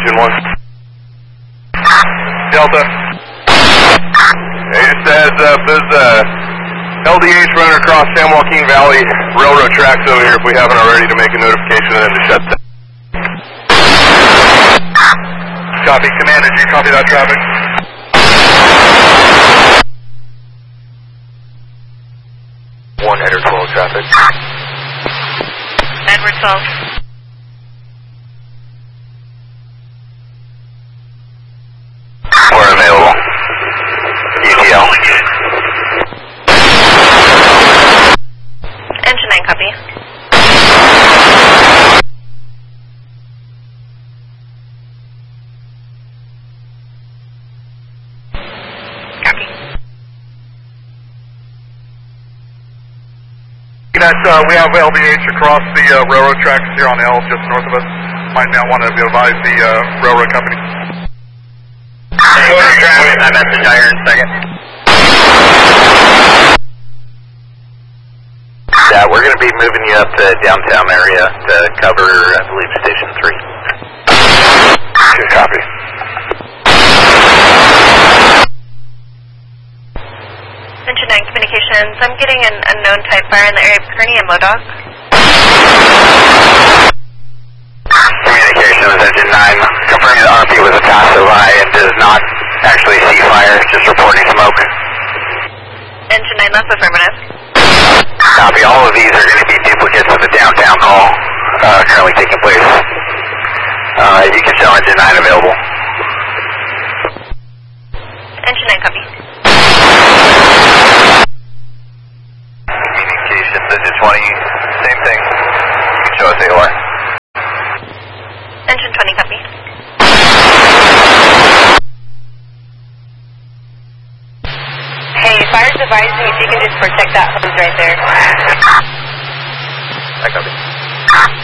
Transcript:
Engine 1. Delta. Hey, just a heads up, there's LDH running across San Joaquin Valley railroad tracks over here if we haven't already, to make a notification and then to shut down. Copy. Commander, do you copy that traffic? One header 12 traffic. Edward 12. We're available. UTL. Engine 9, copy. Copy. We have LDH across the railroad tracks here on L, just north of us. Might now want to advise the railroad company. That message I heard in a second. Yeah, we're going to be moving you up to downtown area to cover, I believe, Station 3. Good copy. Engine 9 communications. I'm getting an unknown type fire in the area of Kearney and Modoc. Communications, Engine 9. Confirming the RP was a passive eye and does not actually see fire, just reporting smoke. Engine 9, that's affirmative. Copy. All of these are going to be duplicates of the downtown call currently taking place. You can show Engine 9 available. Engine 9, copy. Communications, Engine 20, same thing. You can show us AOR. Engine 20, copy. Hey, fire's advising if you can just protect that hose right there. I copy.